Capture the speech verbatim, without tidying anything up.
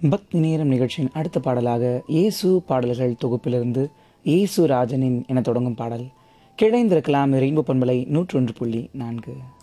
பக்தி நேரம் நிகழ்ச்சியின் அடுத்த பாடலாக இயேசு பாடல்கள் தொகுப்பிலிருந்து இயேசு ராஜனின் என தொடங்கும் பாடல். கிடைந்திருக்கலாம் ரெயின்போ பண்பலை நூற்றொன்று புள்ளி நான்கு.